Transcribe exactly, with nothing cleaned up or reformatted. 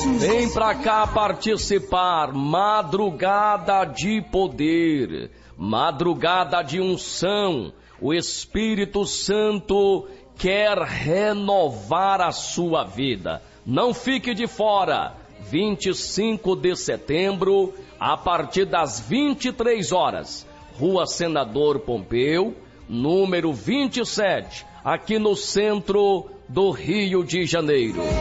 Vem pra cá participar. Madrugada de poder, madrugada de unção. O Espírito Santo quer renovar a sua vida. Não fique de fora. vinte e cinco de setembro, a partir das vinte e três horas, Rua Senador Pompeu, número vinte e sete, aqui no centro do Rio de Janeiro.